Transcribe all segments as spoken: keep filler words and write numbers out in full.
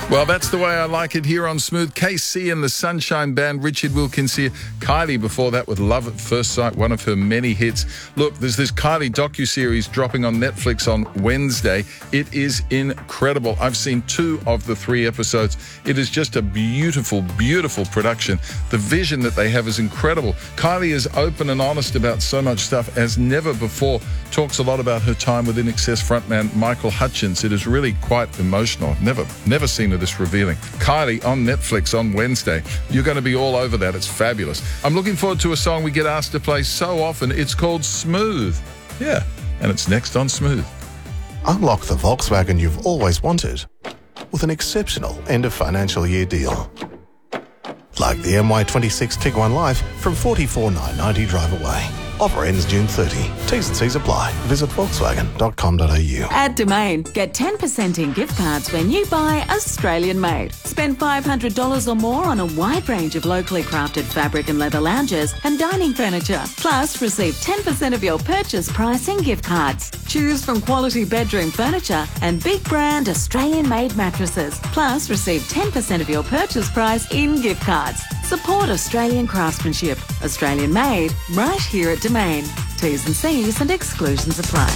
Well, that's the way I like it here on Smooth. K C and the Sunshine Band, Richard Wilkins here. Kylie before that with Love at First Sight, one of her many hits. Look, there's this Kylie docuseries dropping on Netflix on Wednesday. It is incredible. I've seen two of the three episodes. It is just a beautiful, beautiful production. The vision that they have is incredible. Kylie is open and honest about so much stuff as never before. Talks a lot about her time with I N X S frontman Michael Hutchence. It is really quite emotional. Never, never seen it this revealing. Kylie on Netflix on Wednesday. You're going to be all over that. It's fabulous. I'm looking forward to a song we get asked to play so often. It's called Smooth. Yeah, and it's next on Smooth. Unlock the Volkswagen you've always wanted with an exceptional end of financial year deal. Like the M Y twenty-six Tiguan Life from forty-four thousand nine hundred ninety drive away. Offer ends June thirtieth. T's and C's apply. Visit volkswagen dot com dot a u. At Domain, get ten percent in gift cards when you buy Australian made. Spend five hundred dollars or more on a wide range of locally crafted fabric and leather lounges and dining furniture. Plus, receive ten percent of your purchase price in gift cards. Choose from quality bedroom furniture and big brand Australian made mattresses. Plus, receive ten percent of your purchase price in gift cards. Support Australian craftsmanship. Australian made, right here at Domain. T's and C's and exclusions apply.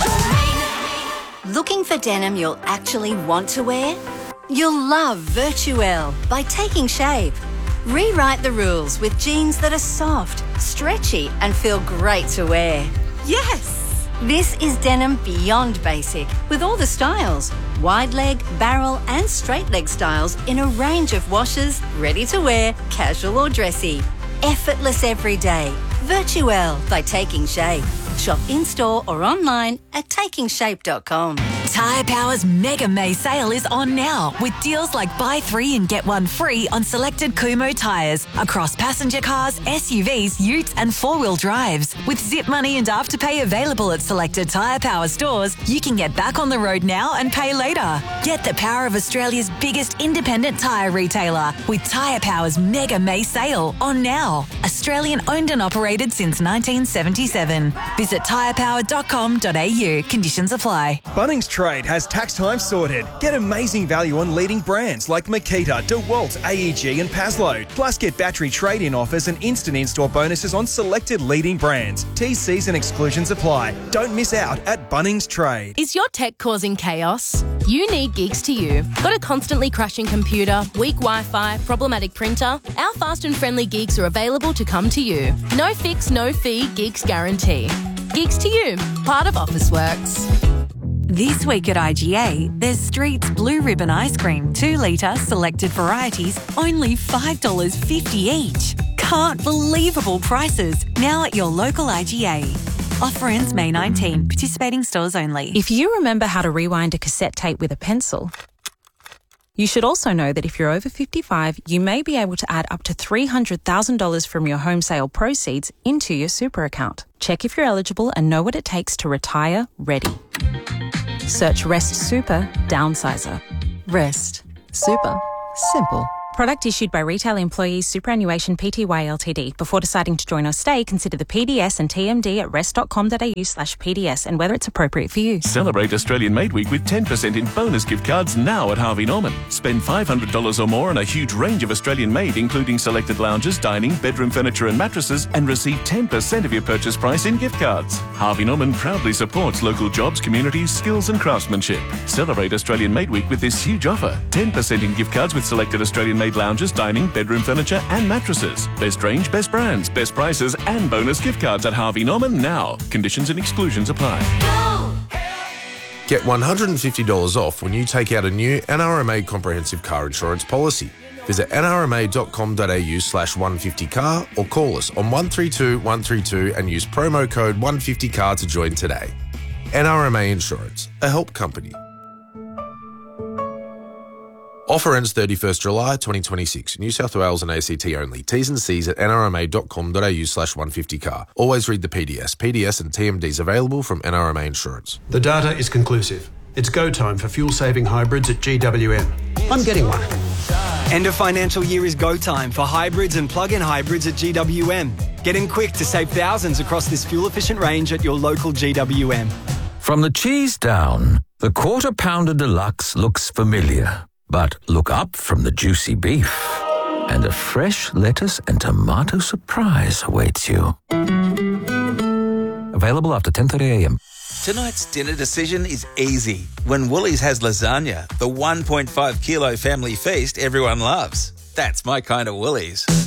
Looking for denim you'll actually want to wear? You'll love Virtuelle by Taking Shape. Rewrite the rules with jeans that are soft, stretchy and feel great to wear. Yes! This is denim beyond basic with all the styles. Wide leg, barrel and straight leg styles in a range of washes, ready to wear, casual or dressy. Effortless every day. Virtuelle by Taking Shape. Shop in-store or online at taking shape dot com. Tyre Power's Mega May sale is on now with deals like buy three and get one free on selected Kumo tyres across passenger cars, S U Vs, utes and four-wheel drives. With zip money and afterpay available at selected Tyre Power stores, you can get back on the road now and pay later. Get the power of Australia's biggest independent tyre retailer with Tyre Power's Mega May sale on now. Australian owned and operated since nineteen seventy-seven. Visit tyre power dot com dot a u. Conditions apply. Bunnings Trade has tax time sorted. Get amazing value on leading brands like Makita, DeWalt, A E G and Paslow. Plus get battery trade-in offers and instant in-store bonuses on selected leading brands. T's, C's and exclusions apply. Don't miss out at Bunnings Trade. Is your tech causing chaos? You need Geeks to You. Got a constantly crashing computer, weak Wi-Fi, problematic printer? Our fast and friendly Geeks are available to come to you. No fix, no fee, Geeks guarantee. Geeks to You, part of Officeworks. This week at I G A, there's Street's Blue Ribbon Ice Cream, two litre, selected varieties, only five dollars fifty each. Can't believable prices, now at your local I G A. Offer ends May nineteenth, participating stores only. If you remember how to rewind a cassette tape with a pencil, you should also know that if you're over fifty-five, you may be able to add up to three hundred thousand dollars from your home sale proceeds into your super account. Check if you're eligible and know what it takes to retire ready. Search Rest Super Downsizer. Rest Super Simple. Product issued by Retail Employees Superannuation Pty Ltd. Before deciding to join or stay, consider the P D S and T M D at rest dot com dot a u slash P D S and whether it's appropriate for you. Celebrate Australian Made Week with ten percent in bonus gift cards now at Harvey Norman. Spend five hundred dollars or more on a huge range of Australian made, including selected lounges, dining, bedroom furniture and mattresses, and receive ten percent of your purchase price in gift cards. Harvey Norman proudly supports local jobs, communities, skills and craftsmanship. Celebrate Australian Made Week with this huge offer. ten percent in gift cards with selected Australian made lounges, dining, bedroom furniture and mattresses. Best range, best brands, best prices and bonus gift cards at Harvey Norman now. Conditions and exclusions apply. Get one hundred fifty dollars off when you take out a new N R M A comprehensive car insurance policy. Visit n r m a dot com dot a u slash one fifty car or call us on one three two one three two and use promo code one fifty car to join today. N R M A Insurance, a help company. Offer ends thirty-first July twenty twenty-six. New South Wales and A C T only. T's and C's at n r m a dot com dot a u slash one fifty car. Always read the P D S. P D S and T M Ds available from N R M A Insurance. The data is conclusive. It's go time for fuel-saving hybrids at G W M. I'm getting one. End of financial year is go time for hybrids and plug-in hybrids at G W M. Get in quick to save thousands across this fuel-efficient range at your local G W M. From the cheese down, the Quarter Pounder Deluxe looks familiar. But look up from the juicy beef, and a fresh lettuce and tomato surprise awaits you. Available after ten thirty a m. Tonight's dinner decision is easy when Woolies has lasagna, the one point five kilo family feast everyone loves. That's my kind of Woolies.